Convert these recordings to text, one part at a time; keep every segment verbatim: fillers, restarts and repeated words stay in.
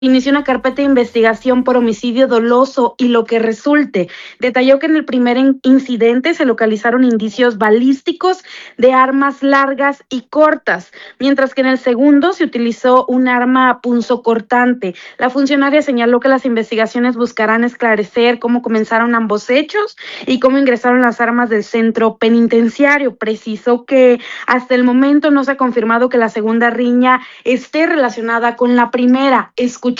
inició una carpeta de investigación por homicidio doloso y lo que resulte. Detalló que en el primer incidente se localizaron indicios balísticos de armas largas y cortas, mientras que en el segundo se utilizó un arma punzocortante. La funcionaria señaló que las investigaciones buscarán esclarecer cómo comenzaron ambos hechos y cómo ingresaron las armas del centro penitenciario. Precisó que hasta el momento no se ha confirmado que la segunda riña esté relacionada con la primera. Escuchemos.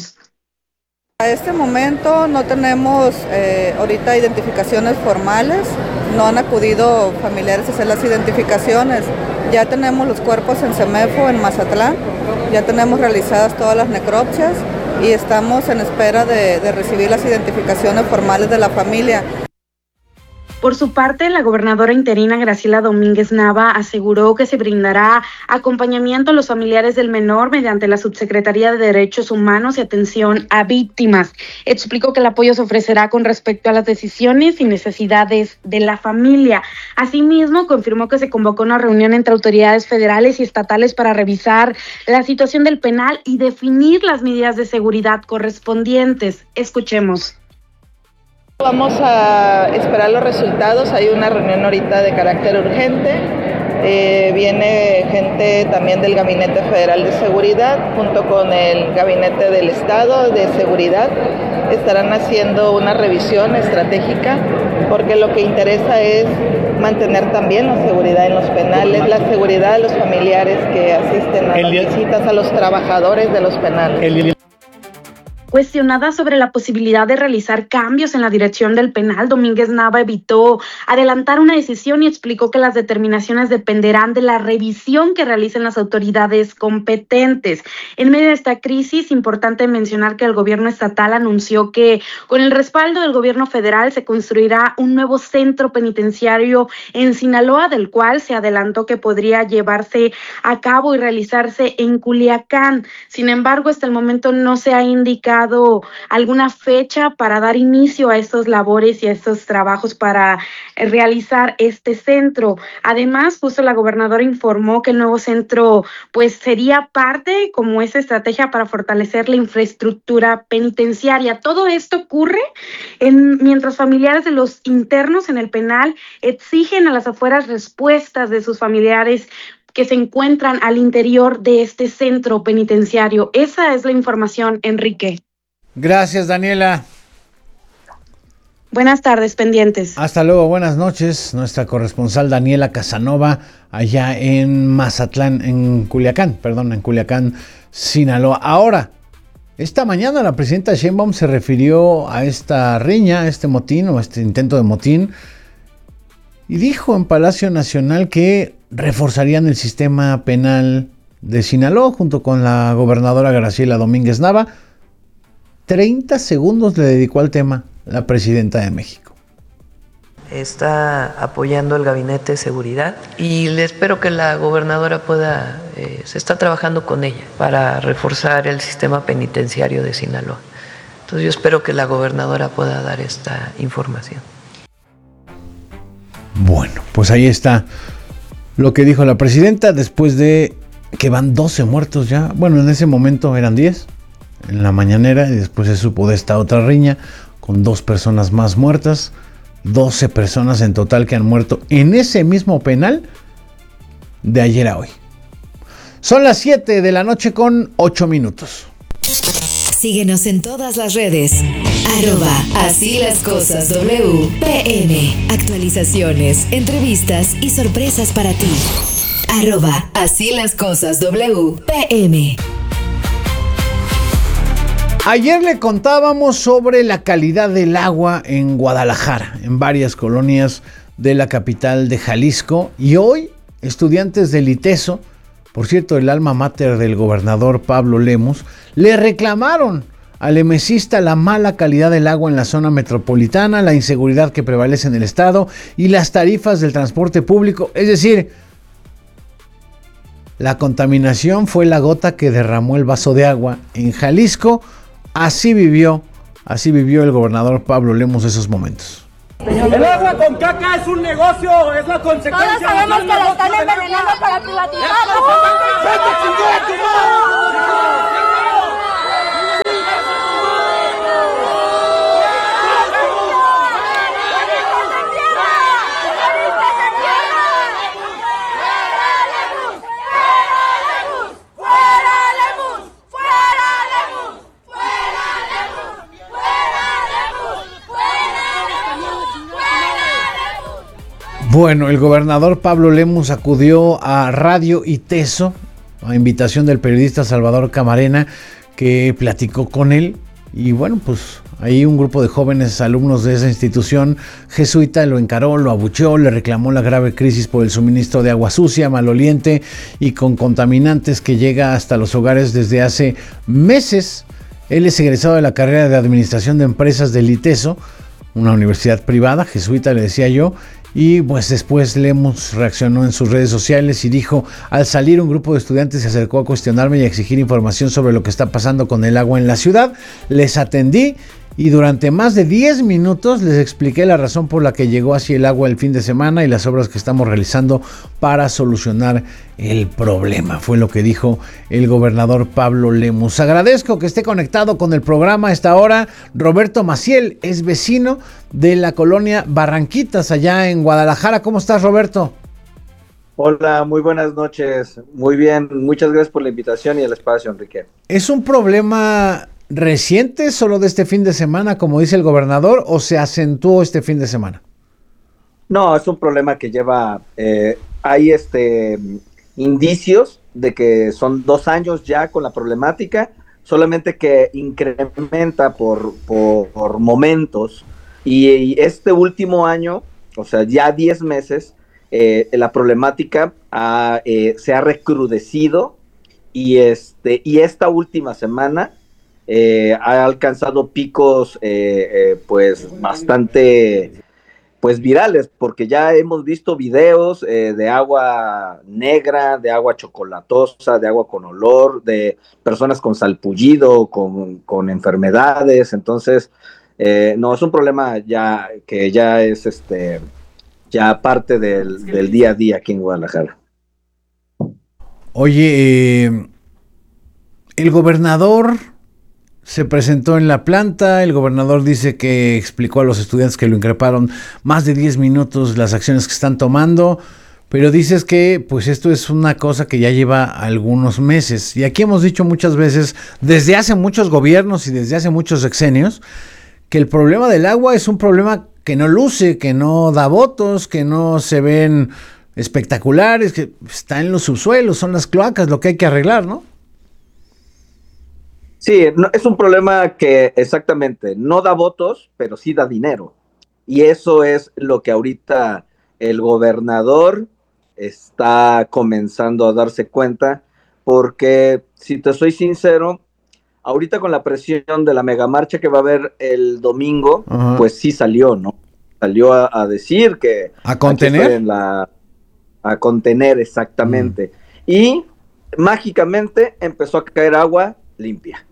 A este momento no tenemos eh, ahorita identificaciones formales, no han acudido familiares a hacer las identificaciones. Ya tenemos los cuerpos en Semefo, en Mazatlán, ya tenemos realizadas todas las necropsias y estamos en espera de, de recibir las identificaciones formales de la familia. Por su parte, la gobernadora interina Graciela Domínguez Nava aseguró que se brindará acompañamiento a los familiares del menor mediante la Subsecretaría de Derechos Humanos y Atención a Víctimas. Explicó que el apoyo se ofrecerá con respecto a las decisiones y necesidades de la familia. Asimismo, confirmó que se convocó una reunión entre autoridades federales y estatales para revisar la situación del penal y definir las medidas de seguridad correspondientes. Escuchemos. Vamos a esperar los resultados, hay una reunión ahorita de carácter urgente, eh, viene gente también del Gabinete Federal de Seguridad junto con el Gabinete del Estado de Seguridad, estarán haciendo una revisión estratégica porque lo que interesa es mantener también la seguridad en los penales, la seguridad de los familiares que asisten a las visitas, a los trabajadores de los penales. Cuestionada sobre la posibilidad de realizar cambios en la dirección del penal, Domínguez Nava evitó adelantar una decisión y explicó que las determinaciones dependerán de la revisión que realicen las autoridades competentes. En medio de esta crisis, importante mencionar que el gobierno estatal anunció que con el respaldo del gobierno federal se construirá un nuevo centro penitenciario en Sinaloa, del cual se adelantó que podría llevarse a cabo y realizarse en Culiacán. Sin embargo, hasta el momento no se ha indicado alguna fecha para dar inicio a estos labores y a estos trabajos para realizar este centro. Además, justo la gobernadora informó que el nuevo centro pues sería parte como esa estrategia para fortalecer la infraestructura penitenciaria. Todo esto ocurre en, mientras familiares de los internos en el penal exigen a las afueras respuestas de sus familiares que se encuentran al interior de este centro penitenciario. Esa es la información, Enrique. Gracias, Daniela. Buenas tardes, pendientes. Hasta luego, buenas noches. Nuestra corresponsal Daniela Casanova, allá en Mazatlán, en Culiacán, perdón, en Culiacán, Sinaloa. Ahora, esta mañana la presidenta Sheinbaum se refirió a esta riña, a este motín o este intento de motín, y dijo en Palacio Nacional que reforzarían el sistema penal de Sinaloa junto con la gobernadora Graciela Domínguez Nava. treinta segundos le dedicó al tema la presidenta de México. Está apoyando el Gabinete de Seguridad y le espero que la gobernadora pueda, eh, se está trabajando con ella para reforzar el sistema penitenciario de Sinaloa. Entonces yo espero que la gobernadora pueda dar esta información. Bueno, pues ahí está lo que dijo la presidenta después de que van doce muertos ya. Bueno, en ese momento eran diez en la mañanera y después se supo de esta otra riña con dos personas más muertas. doce personas en total que han muerto en ese mismo penal de ayer a hoy. Son las siete de la noche con ocho minutos. Síguenos en todas las redes. Arroba Así las Cosas W P M. Actualizaciones, entrevistas y sorpresas para ti. Arroba Así las Cosas W P M. Ayer le contábamos sobre la calidad del agua en Guadalajara, en varias colonias de la capital de Jalisco, y hoy estudiantes del ITESO, por cierto, el alma mater del gobernador Pablo Lemos, le reclamaron al emesista la mala calidad del agua en la zona metropolitana, la inseguridad que prevalece en el estado y las tarifas del transporte público. Es decir, la contaminación fue la gota que derramó el vaso de agua en Jalisco. Así vivió, así vivió el gobernador Pablo Lemos esos momentos. El agua con caca es un negocio, es la consecuencia. Todos sabemos que la están envenenando para privatizarlo. Bueno, el gobernador Pablo Lemus acudió a Radio Iteso a invitación del periodista Salvador Camarena, que platicó con él. Y bueno, pues ahí un grupo de jóvenes alumnos de esa institución jesuita lo encaró, lo abucheó, le reclamó la grave crisis por el suministro de agua sucia, maloliente y con contaminantes que llega hasta los hogares desde hace meses. Él es egresado de la carrera de Administración de Empresas del Iteso, una universidad privada, jesuita, le decía yo. Y pues después Lemus reaccionó en sus redes sociales y dijo: al salir un grupo de estudiantes se acercó a cuestionarme y a exigir información sobre lo que está pasando con el agua en la ciudad. Les atendí y durante más de diez minutos les expliqué la razón por la que llegó así el agua el fin de semana y las obras que estamos realizando para solucionar el problema. Fue lo que dijo el gobernador Pablo Lemus. Agradezco que esté conectado con el programa a esta hora. Roberto Maciel es vecino de la colonia Barranquitas, allá en Guadalajara. ¿Cómo estás, Roberto? Hola, muy buenas noches. Muy bien, muchas gracias por la invitación y el espacio, Enrique. ¿Es un problema reciente, solo de este fin de semana, como dice el gobernador, o se acentuó este fin de semana? No, es un problema que lleva, eh, hay este indicios de que son dos años ya con la problemática, solamente que incrementa por, por, por momentos, y, y este último año, o sea, ya diez meses, eh, la problemática ha, eh, se ha recrudecido, y, este, y esta última semana Eh, ha alcanzado picos eh, eh, pues bastante pues virales, porque ya hemos visto videos eh, de agua negra, de agua chocolatosa, de agua con olor, de personas con salpullido, con, con enfermedades. Entonces eh, no, es un problema ya que ya es este ya parte del, del día a día aquí en Guadalajara. Oye, eh, el gobernador se presentó en la planta. El gobernador dice que explicó a los estudiantes que lo increparon más de diez minutos las acciones que están tomando, pero dices que pues esto es una cosa que ya lleva algunos meses, y aquí hemos dicho muchas veces, desde hace muchos gobiernos y desde hace muchos sexenios, que el problema del agua es un problema que no luce, que no da votos, que no se ven espectaculares, que está en los subsuelos, son las cloacas lo que hay que arreglar, ¿no? Sí, no, es un problema que exactamente no da votos, pero sí da dinero. Y eso es lo que ahorita el gobernador está comenzando a darse cuenta, porque si te soy sincero, ahorita con la presión de la megamarcha que va a haber el domingo, uh-huh. pues sí salió, ¿no? Salió a, a decir que... ¿A contener? En la, a contener, exactamente. Uh-huh. Y mágicamente empezó a caer agua limpia.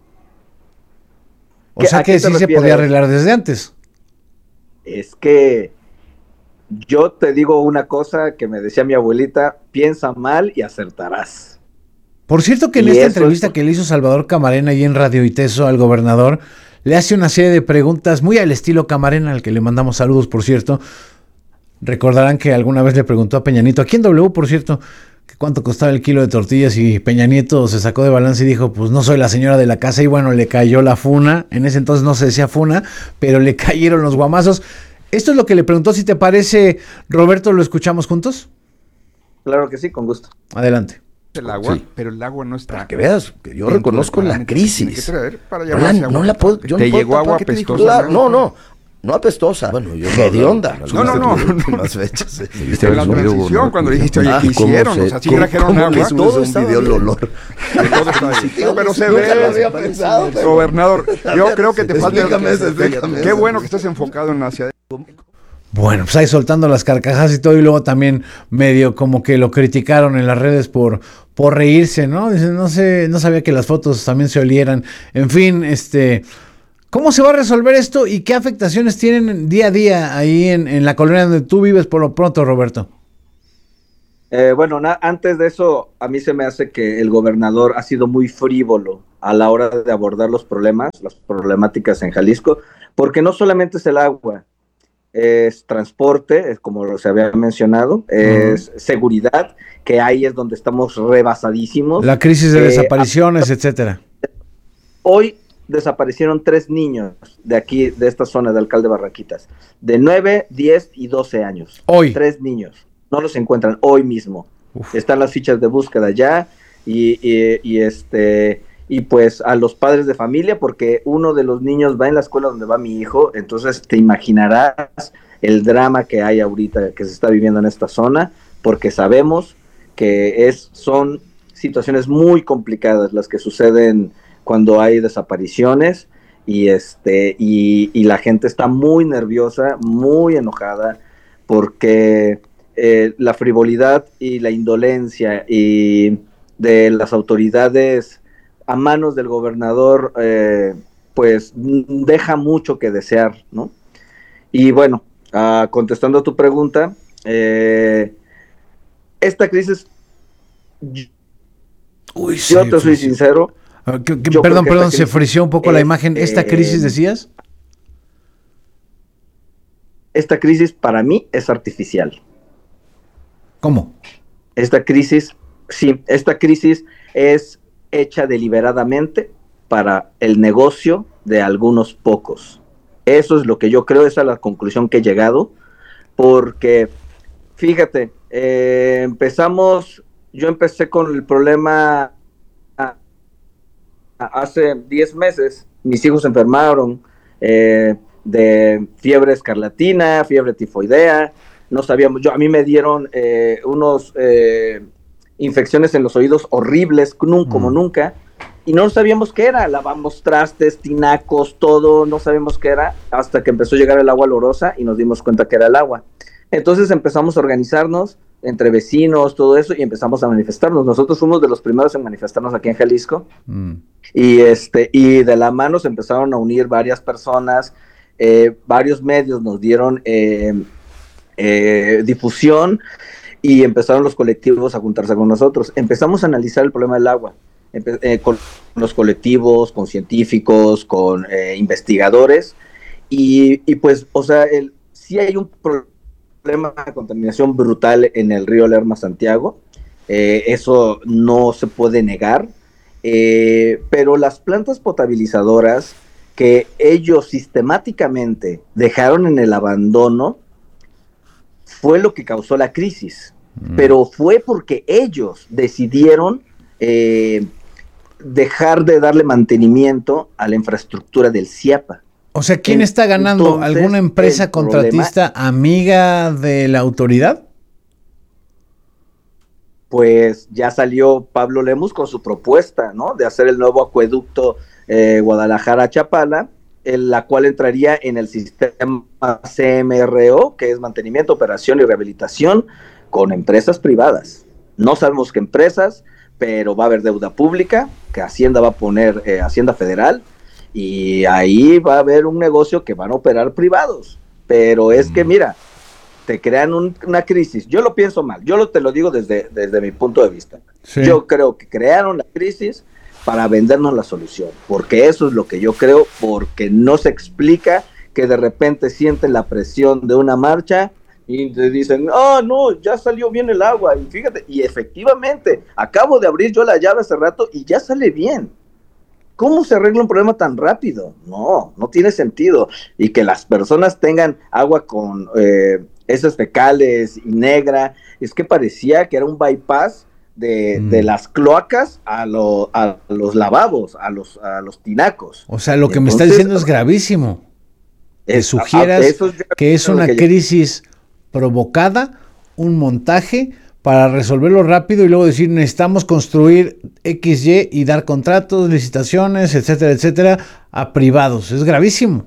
O sea que sí se podía arreglar desde antes. Es que yo te digo una cosa que me decía mi abuelita: piensa mal y acertarás. Por cierto que en y esta entrevista es... que le hizo Salvador Camarena ahí en Radio Iteso al gobernador, le hace una serie de preguntas muy al estilo Camarena, al que le mandamos saludos, por cierto. Recordarán que alguna vez le preguntó a Peña Nieto, aquí en W, por cierto, que cuánto costaba el kilo de tortillas, y Peña Nieto se sacó de balance y dijo, pues no soy la señora de la casa, y bueno, le cayó la funa. En ese entonces no se decía funa, pero le cayeron los guamazos. Esto es lo que le preguntó. Si te parece, Roberto, ¿lo escuchamos juntos? Claro que sí, con gusto. Adelante. El agua, sí. Pero el agua no está. Para que veas, que yo reconozco la crisis. Para no, la, no la puedo. Yo ¿Te no llegó agua apestosa? No, no. No apestosa. Bueno, yo hedionda. No, no, no. Más fechas. ¿Viste en la transición cuando dijiste, oye, ¿qué hicieron? O sea, sí trajeron agua. Todo está bien. El olor. Pero se ve. Gobernador, yo creo que te falta. Qué bueno que estés enfocado en hacia. Bueno, pues ahí soltando las carcajadas y todo, y luego también medio como que lo criticaron en las redes por, por reírse, ¿no? Dicen, no sé, no sabía que las fotos también se olieran. En fin, este, ¿cómo se va a resolver esto y qué afectaciones tienen día a día ahí en, en la colonia donde tú vives por lo pronto, Roberto? Eh, bueno, na- antes de eso, a mí se me hace que el gobernador ha sido muy frívolo a la hora de abordar los problemas, las problemáticas en Jalisco, porque no solamente es el agua, es transporte, es como se había mencionado, es uh-huh. seguridad, que ahí es donde estamos rebasadísimos. La crisis de eh, desapariciones, a, etcétera. Hoy desaparecieron tres niños de aquí, de esta zona de Alcalde Barranquitas, de nueve, diez y doce años. Hoy. Tres niños. No los encuentran hoy mismo. Uf. Están las fichas de búsqueda ya y, y, y este... y pues a los padres de familia, porque uno de los niños va en la escuela donde va mi hijo, entonces te imaginarás el drama que hay ahorita, que se está viviendo en esta zona, porque sabemos que es, son situaciones muy complicadas las que suceden cuando hay desapariciones, y, este, y, y la gente está muy nerviosa, muy enojada, porque eh, la frivolidad y la indolencia y de las autoridades a manos del gobernador, eh, pues deja mucho que desear, ¿no? Y bueno, uh, contestando a tu pregunta, eh, esta crisis, Uy, sí, yo te soy sincero. Uh, que, que, perdón, perdón, se frició un poco es, la imagen. ¿Esta crisis eh, decías? Esta crisis para mí es artificial. ¿Cómo? Esta crisis, sí, esta crisis es hecha deliberadamente para el negocio de algunos pocos. Eso es lo que yo creo, esa es la conclusión que he llegado, porque, fíjate, eh, empezamos, yo empecé con el problema a, a, hace diez meses, mis hijos se enfermaron eh, de fiebre escarlatina, fiebre tifoidea, no sabíamos, yo a mí me dieron eh, unos... Eh, infecciones en los oídos horribles, como mm. nunca, y no sabíamos qué era, lavamos trastes, tinacos, todo, no sabíamos qué era, hasta que empezó a llegar el agua olorosa y nos dimos cuenta que era el agua. Entonces empezamos a organizarnos entre vecinos, todo eso, y empezamos a manifestarnos. Nosotros fuimos de los primeros en manifestarnos aquí en Jalisco, mm. y, este, y de la mano se empezaron a unir varias personas, eh, varios medios nos dieron eh, eh, difusión, y empezaron los colectivos a juntarse con nosotros. Empezamos a analizar el problema del agua, Empe- eh, con los colectivos, con científicos, con eh, investigadores, y, y pues, o sea, el, sí hay un problema de contaminación brutal en el río Lerma-Santiago, eh, eso no se puede negar, eh, pero las plantas potabilizadoras que ellos sistemáticamente dejaron en el abandono, fue lo que causó la crisis, mm. pero fue porque ellos decidieron eh, dejar de darle mantenimiento a la infraestructura del CIAPA. O sea, ¿quién está ganando? Entonces, ¿alguna empresa contratista problema, amiga de la autoridad? Pues ya salió Pablo Lemus con su propuesta, ¿no? De hacer el nuevo acueducto eh, Guadalajara-Chapala, en la cual entraría en el sistema C M R O, que es mantenimiento, operación y rehabilitación, con empresas privadas. No sabemos qué empresas, pero va a haber deuda pública, que Hacienda va a poner, eh, Hacienda Federal, y ahí va a haber un negocio que van a operar privados. Pero es mm. que, mira, te crean un, una crisis. Yo lo pienso mal, yo lo, te lo digo desde, desde mi punto de vista. Sí. Yo creo que crearon la crisis para vendernos la solución, porque eso es lo que yo creo, porque no se explica que de repente sienten la presión de una marcha y te dicen, ah, no, ya salió bien el agua, y fíjate, y efectivamente, acabo de abrir yo la llave hace rato y ya sale bien. ¿Cómo se arregla un problema tan rápido? No, no tiene sentido, y que las personas tengan agua con eh, heces fecales y negra, es que parecía que era un bypass De, mm. de las cloacas a, lo, a los lavabos, a los, a los tinacos. O sea, lo que Entonces, me está diciendo es gravísimo. Es, que sugieras es que es una que crisis provocada, un montaje para resolverlo rápido y luego decir necesitamos construir X Y y dar contratos, licitaciones, etcétera, etcétera, a privados. Es gravísimo.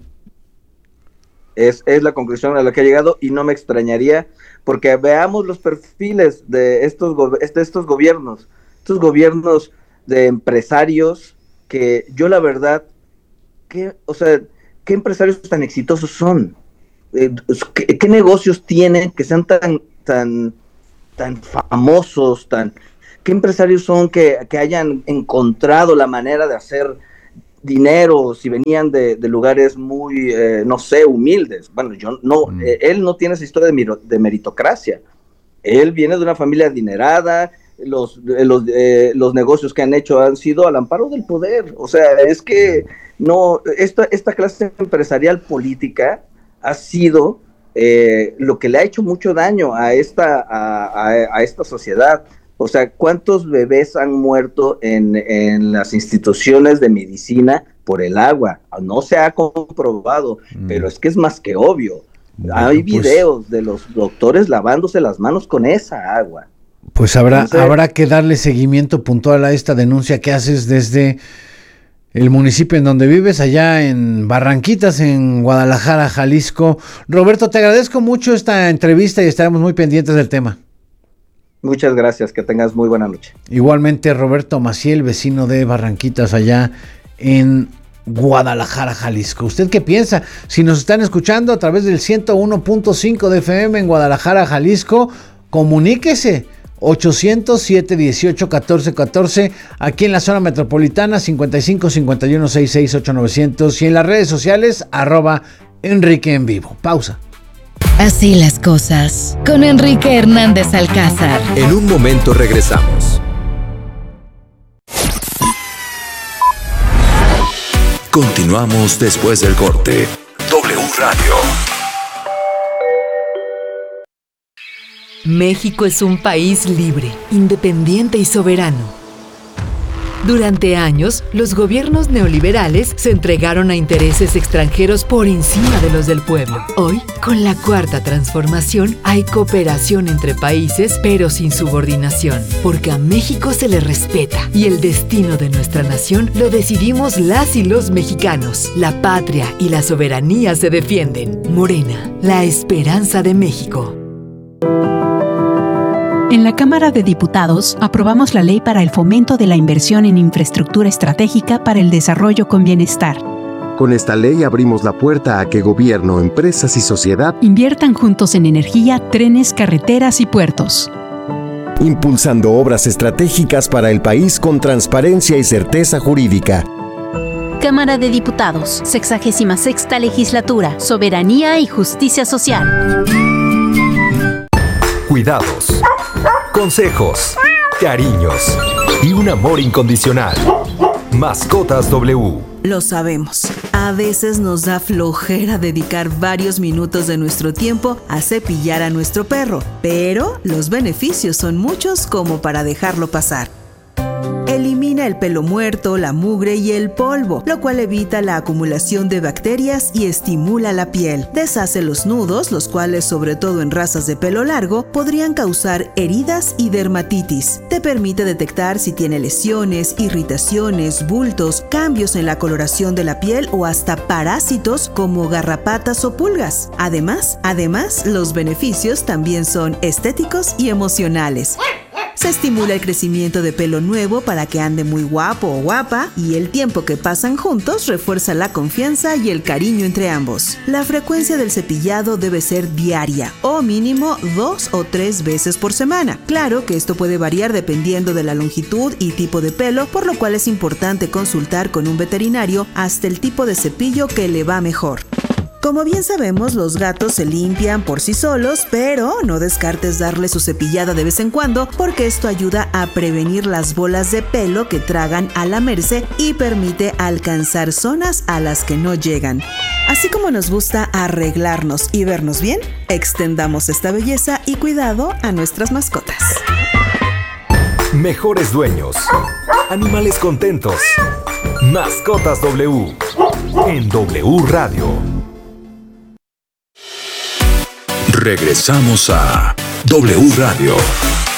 Es, es la conclusión a la que he llegado, y no me extrañaría, porque veamos los perfiles de estos, go- de estos gobiernos, estos gobiernos de empresarios que yo la verdad, que, o sea, ¿qué empresarios tan exitosos son? Eh, ¿qué, ¿Qué negocios tienen que sean tan, tan, tan famosos, tan, qué empresarios son que, que hayan encontrado la manera de hacer dinero, si venían de, de lugares muy, eh, no sé, humildes? Bueno, yo no, mm. eh, él no tiene esa historia de, miro, de meritocracia. Él viene de una familia adinerada, los, los, eh, los negocios que han hecho han sido al amparo del poder. O sea, es que no, esta, esta clase empresarial política ha sido eh, lo que le ha hecho mucho daño a esta, a, a, a esta sociedad. O sea, ¿cuántos bebés han muerto en, en las instituciones de medicina por el agua? No se ha comprobado, mm. pero es que es más que obvio. Bueno, hay videos pues, de los doctores lavándose las manos con esa agua. Pues habrá, Entonces, habrá que darle seguimiento puntual a esta denuncia que haces desde el municipio en donde vives, allá en Barranquitas, en Guadalajara, Jalisco. Roberto, te agradezco mucho esta entrevista y estaremos muy pendientes del tema. Muchas gracias, que tengas muy buena noche. Igualmente, Roberto Maciel, vecino de Barranquitas, allá en Guadalajara, Jalisco. ¿Usted qué piensa? Si nos están escuchando a través del ciento uno punto cinco de F M en Guadalajara, Jalisco, comuníquese. ochocientos, siete dieciocho, catorce catorce, aquí en la zona metropolitana, cincuenta y cinco, cincuenta y uno, sesenta y seis, ocho novecientos, y en las redes sociales, arroba Enrique en Vivo. Pausa. Así las cosas, con Enrique Hernández Alcázar. En un momento regresamos. Continuamos después del corte. W Radio. México es un país libre, independiente y soberano. Durante años, los gobiernos neoliberales se entregaron a intereses extranjeros por encima de los del pueblo. Hoy, con la Cuarta Transformación, hay cooperación entre países, pero sin subordinación, porque a México se le respeta y el destino de nuestra nación lo decidimos las y los mexicanos. La patria y la soberanía se defienden. Morena, la esperanza de México. En la Cámara de Diputados aprobamos la Ley para el Fomento de la Inversión en Infraestructura Estratégica para el Desarrollo con Bienestar. Con esta ley abrimos la puerta a que gobierno, empresas y sociedad inviertan juntos en energía, trenes, carreteras y puertos, impulsando obras estratégicas para el país con transparencia y certeza jurídica. Cámara de Diputados, sexagésima sexta Legislatura, Soberanía y Justicia Social. Cuidados, consejos, cariños y un amor incondicional. Mascotas W. Lo sabemos. A veces nos da flojera dedicar varios minutos de nuestro tiempo a cepillar a nuestro perro, pero los beneficios son muchos como para dejarlo pasar. Elimina el pelo muerto, la mugre y el polvo, lo cual evita la acumulación de bacterias y estimula la piel. Deshace los nudos, los cuales, sobre todo en razas de pelo largo, podrían causar heridas y dermatitis. Te permite detectar si tiene lesiones, irritaciones, bultos, cambios en la coloración de la piel o hasta parásitos como garrapatas o pulgas. Además, además, los beneficios también son estéticos y emocionales. Se estimula el crecimiento de pelo nuevo para que ande muy guapo o guapa, y el tiempo que pasan juntos refuerza la confianza y el cariño entre ambos. La frecuencia del cepillado debe ser diaria o mínimo dos o tres veces por semana. Claro que esto puede variar dependiendo de la longitud y tipo de pelo, por lo cual es importante consultar con un veterinario hasta el tipo de cepillo que le va mejor. Como bien sabemos, los gatos se limpian por sí solos, pero no descartes darle su cepillada de vez en cuando, porque esto ayuda a prevenir las bolas de pelo que tragan al lamerse y permite alcanzar zonas a las que no llegan. Así como nos gusta arreglarnos y vernos bien, extendamos esta belleza y cuidado a nuestras mascotas. Mejores dueños, animales contentos. Mascotas W en W Radio. Regresamos a W Radio.